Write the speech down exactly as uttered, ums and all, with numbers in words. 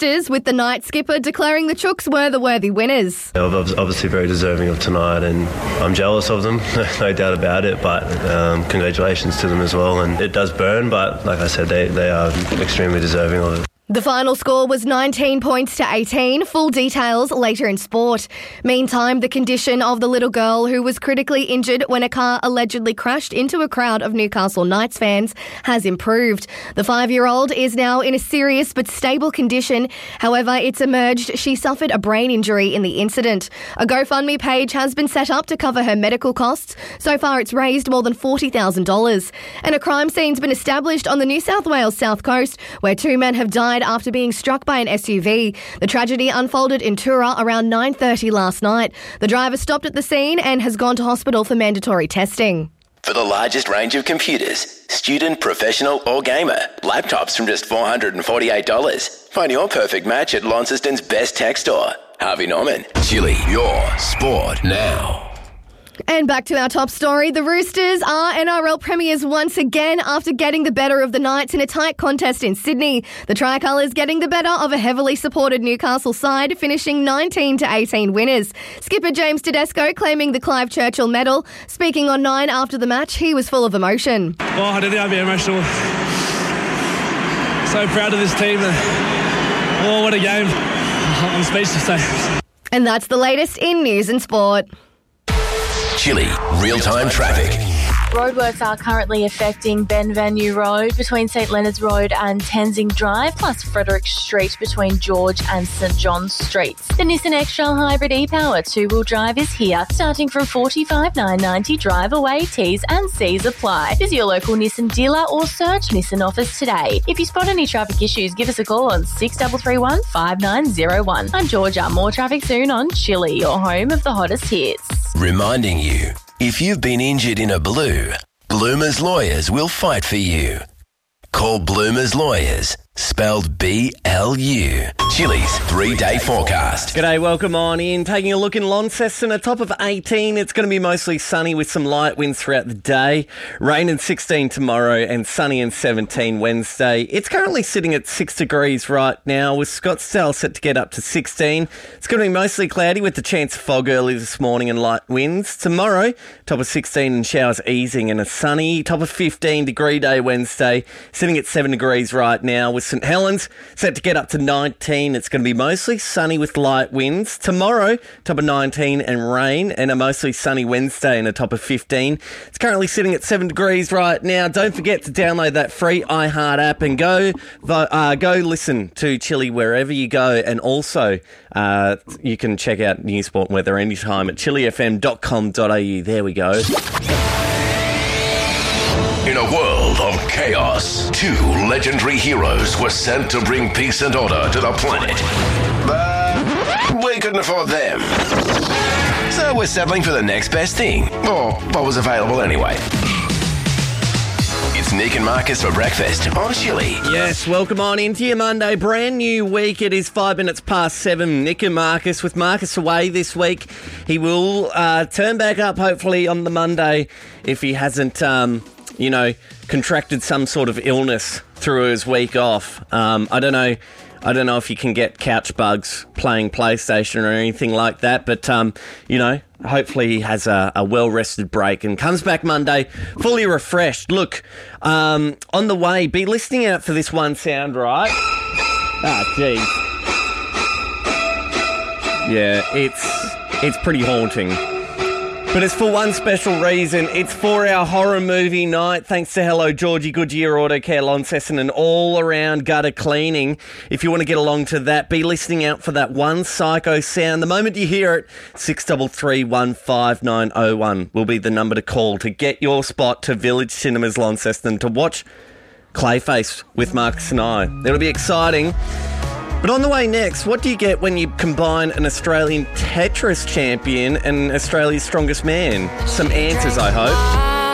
Roosters, with the night skipper declaring the Chooks were the worthy winners. They're obviously very deserving of tonight, and I'm jealous of them, no doubt about it, but um, congratulations to them as well. And it does burn, but like I said, they, they are extremely deserving of it. The final score was nineteen points to eighteen. Full details later in sport. Meantime, the condition of the little girl who was critically injured when a car allegedly crashed into a crowd of Newcastle Knights fans has improved. The five-year-old is now in a serious but stable condition. However, it's emerged she suffered a brain injury in the incident. A GoFundMe page has been set up to cover her medical costs. So far, it's raised more than forty thousand dollars. And a crime scene's been established on the New South Wales South Coast, where two men have died after being struck by an S U V. The tragedy unfolded in Tura around nine thirty last night. The driver stopped at the scene and has gone to hospital for mandatory testing. For the largest range of computers, student, professional or gamer, laptops from just four hundred forty-eight dollars. Find your perfect match at Launceston's best tech store. Harvey Norman. Chili, your sport now. And back to our top story. The Roosters are N R L premiers once again after getting the better of the Knights in a tight contest in Sydney. The Tricolours getting the better of a heavily supported Newcastle side, finishing nineteen to eighteen winners. Skipper James Tedesco claiming the Clive Churchill medal. Speaking on Nine after the match, he was full of emotion. Oh, I didn't think I'd be emotional. So proud of this team. Oh, what a game. I'm speechless. And that's the latest in news and sport. Chili, real-time traffic. Roadworks are currently affecting Benvenue Road between St Leonard's Road and Tenzing Drive, plus Frederick Street between George and St John's Streets. The Nissan X-Trail Hybrid e-Power two-wheel drive is here, starting from forty-five thousand nine hundred ninety dollars. Drive away, T's and C's apply. Visit your local Nissan dealer or search Nissan office today. If you spot any traffic issues, give us a call on six three three one, five nine zero one. I'm Georgia. More traffic soon on Chili, your home of the hottest hits. Reminding you, if you've been injured in a blue, Bloomer's Lawyers will fight for you. Call Bloomer's Lawyers, spelled B L U. Chili's three-day forecast. G'day, welcome on in. Taking a look in Launceston, a top of eighteen. It's going to be mostly sunny with some light winds throughout the day. Rain and sixteen tomorrow and sunny and seventeen Wednesday. It's currently sitting at six degrees right now with Scottsdale set to get up to sixteen. It's going to be mostly cloudy with the chance of fog early this morning and light winds. Tomorrow, top of sixteen and showers easing and a sunny. Top of fifteen degree day Wednesday. Sitting at seven degrees right now with St Helens set to get up to nineteen. It's going to be mostly sunny with light winds. Tomorrow, top of nineteen and rain, and a mostly sunny Wednesday and a top of fifteen. It's currently sitting at seven degrees right now. Don't forget to download that free iHeart app and go uh, go listen to Chili wherever you go. And also, uh, you can check out News Sport and Weather anytime at chili f m dot com dot a u. There we go. In a world of chaos, two legendary heroes were sent to bring peace and order to the planet. But we couldn't afford them. So we're settling for the next best thing, or what was available anyway. It's Nick and Marcus for breakfast on Chili. Yes, welcome on into your Monday. Brand new week. It is five minutes past seven. Nick and Marcus. With Marcus away this week, he will uh, turn back up hopefully on the Monday if he hasn't... Um, you know, contracted some sort of illness through his week off. Um, I don't know. I don't know if you can get couch bugs playing PlayStation or anything like that, but, um, you know, hopefully he has a, a well-rested break and comes back Monday fully refreshed. Look, um, on the way, be listening out for this one sound, right? Ah, geez. Yeah, it's it's pretty haunting. But it's for one special reason. It's for our horror movie night, thanks to Hello Georgie, Goodyear Auto Care, Launceston, and all-around gutter cleaning. If you want to get along to that, be listening out for that one psycho sound. The moment you hear it, six three three, one five nine oh one will be the number to call to get your spot to Village Cinemas Launceston to watch Clayface with Marcus and I. It'll be exciting. But on the way next, what do you get when you combine an Australian Tetris champion and Australia's strongest man? Some answers, I hope.